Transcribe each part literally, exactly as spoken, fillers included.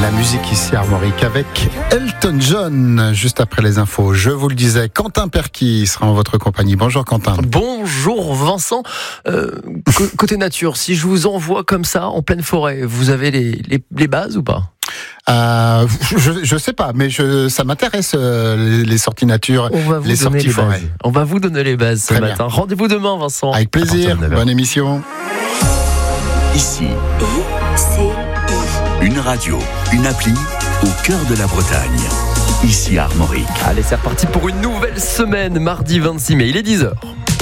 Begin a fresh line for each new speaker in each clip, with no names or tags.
La musique ici Armorique avec Elton John. Juste après les infos, je vous le disais, Quentin Perquis sera en votre compagnie. Bonjour Quentin.
Bonjour Vincent. Euh, côté nature, si je vous envoie comme ça en pleine forêt, vous avez les, les, les bases ou pas ?
Euh, je, je sais pas, mais je, ça m'intéresse euh, les, les sorties nature, les sorties
les
forêt.
Bases. On va vous donner les bases ce
Très
matin.
bien.
Rendez-vous demain, Vincent.
Avec plaisir. Bonne émission.
Ici,
I C I.
une radio, une appli au cœur de la Bretagne. Ici Armorique.
Allez, c'est reparti pour une nouvelle semaine, mardi vingt-six mai, il est dix heures.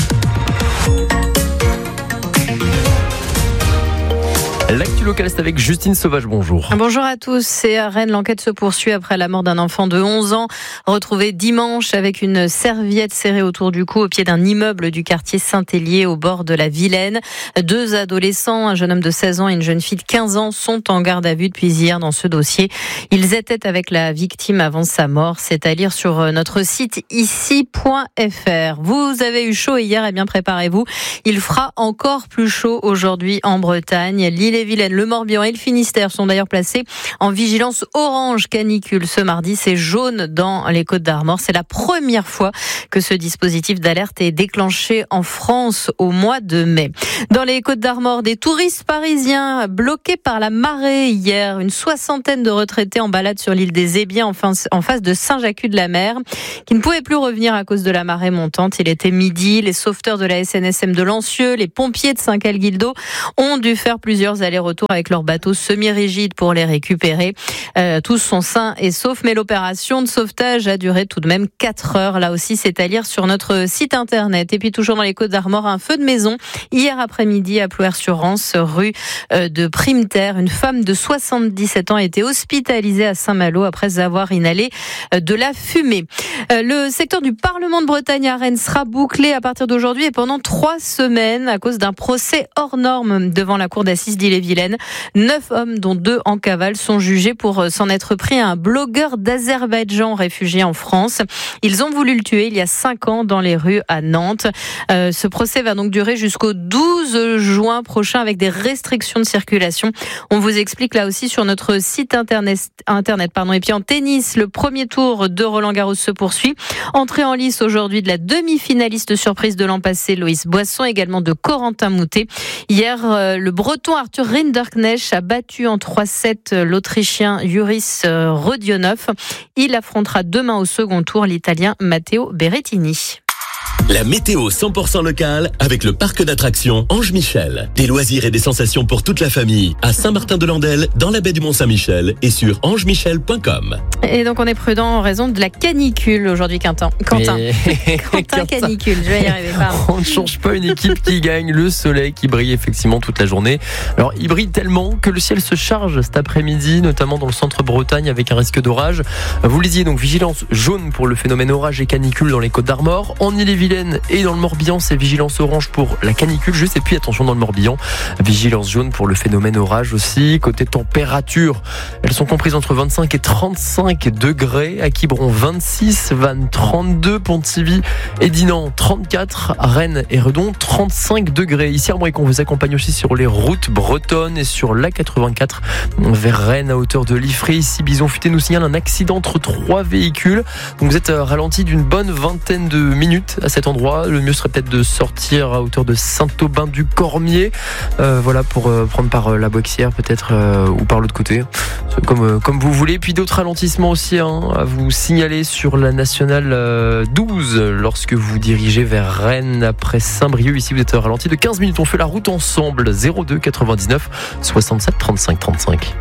L'actu locale, c'est avec Justine Sauvage, bonjour.
Bonjour à tous. C'est à Rennes, l'enquête se poursuit après la mort d'un enfant de onze ans, retrouvé dimanche avec une serviette serrée autour du cou au pied d'un immeuble du quartier Saint-Hélier au bord de la Vilaine. Deux adolescents, un jeune homme de seize ans et une jeune fille de quinze ans, sont en garde à vue depuis hier dans ce dossier. Ils étaient avec la victime avant sa mort. C'est à lire sur notre site ici point f r. Vous avez eu chaud hier, et bien préparez-vous. Il fera encore plus chaud aujourd'hui en Bretagne. L'île Vilaine, le Morbihan et le Finistère sont d'ailleurs placés en vigilance orange canicule ce mardi. C'est jaune dans les Côtes-d'Armor. C'est la première fois que ce dispositif d'alerte est déclenché en France au mois de mai. Dans les Côtes-d'Armor, des touristes parisiens bloqués par la marée hier. Une soixantaine de retraités en balade sur l'île des Ébiens en face de Saint-Jacques-de-la-Mer qui ne pouvaient plus revenir à cause de la marée montante. Il était midi. Les sauveteurs de la S N S M de Lancieux, les pompiers de Saint-Calguildo ont dû faire plusieurs allers-retours avec leur bateau semi-rigide pour les récupérer. Euh, tous sont sains et saufs, mais l'opération de sauvetage a duré tout de même quatre heures. Là aussi, c'est à lire sur notre site internet. Et puis toujours dans les Côtes-d'Armor, un feu de maison hier après-midi à Plouer-sur-Rance, rue de Primeterre. Une femme de soixante-dix-sept ans a été hospitalisée à Saint-Malo après avoir inhalé de la fumée. Le secteur du Parlement de Bretagne à Rennes sera bouclé à partir d'aujourd'hui et pendant trois semaines à cause d'un procès hors norme devant la cour d'assises d'Ille-et-Vilaine. Neuf hommes, dont deux en cavale, sont jugés pour s'en être pris à un blogueur d'Azerbaïdjan réfugié en France. Ils ont voulu le tuer il y a cinq ans dans les rues à Nantes. Euh, ce procès va donc durer jusqu'au douze juin prochain avec des restrictions de circulation. On vous explique là aussi sur notre site internet. internet pardon. Et puis en tennis, le premier tour de Roland-Garros se poursuit. Entrée en lice aujourd'hui de la demi-finaliste surprise de l'an passé, Loïs Boisson, également de Corentin Moutet. Hier, euh, le breton Arthur Rinderknecht a battu en trois sept l'Autrichien Juris Rodionov. Il affrontera demain au second tour l'Italien Matteo Berrettini.
La météo cent pour cent locale avec le parc d'attractions Ange Michel. Des loisirs et des sensations pour toute la famille à Saint-Martin-de-Landelle, dans la baie du Mont-Saint-Michel et sur ange michel point com.
Et donc on est prudent en raison de la canicule aujourd'hui, Quentin. Quentin.
Mais...
Quentin canicule, je vais y arriver. Pardon.
On ne change pas une équipe qui gagne. Le soleil qui brille effectivement toute la journée. Alors il brille tellement que le ciel se charge cet après-midi, notamment dans le centre Bretagne avec un risque d'orage. Vous le disiez, donc vigilance jaune pour le phénomène orage et canicule dans les Côtes-d'Armor. En Ille-et-Vilaine et dans le Morbihan, c'est vigilance orange pour la canicule juste, et puis attention dans le Morbihan, vigilance jaune pour le phénomène orage aussi. Côté température, elles sont comprises entre vingt-cinq et trente-cinq degrés. À Quiberon vingt-six, Vannes trente-deux, Pontivy et Dinan trente-quatre, Rennes et Redon trente-cinq degrés. Ici à Armorique, on vous accompagne aussi sur les routes bretonnes et sur l'A quatre-vingt-quatre vers Rennes à hauteur de Liffré. Ici Bison Futé nous signale un accident entre trois véhicules. Donc vous êtes ralenti d'une bonne vingtaine de minutes à cet endroit. Le mieux serait peut-être de sortir à hauteur de Saint-Aubin-du-Cormier, euh, voilà, pour euh, prendre par euh, la Boixière peut-être, euh, ou par l'autre côté, comme, euh, comme vous voulez. Puis d'autres ralentissements aussi hein, à vous signaler sur la nationale euh, douze lorsque vous dirigez vers Rennes après Saint-Brieuc. Ici vous êtes ralenti de quinze minutes. On fait la route ensemble. Zéro deux quatre-vingt-dix-neuf soixante-sept trente-cinq trente-cinq.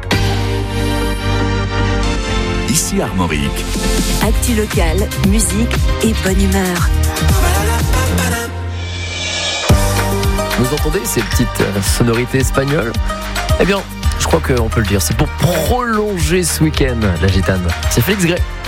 Ici Armorique.
Actu locale, musique et bonne humeur.
Vous entendez ces petites sonorités espagnoles ? Eh bien, je crois qu'on peut le dire, c'est pour prolonger ce week-end, la gitane. C'est Félix Gray.